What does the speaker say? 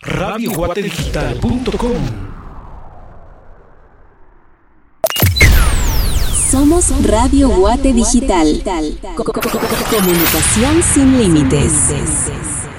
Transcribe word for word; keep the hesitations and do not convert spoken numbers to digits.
radio guate digital punto com. Somos Radio Guate Digital. Co- co- co- Comunicación sin límites.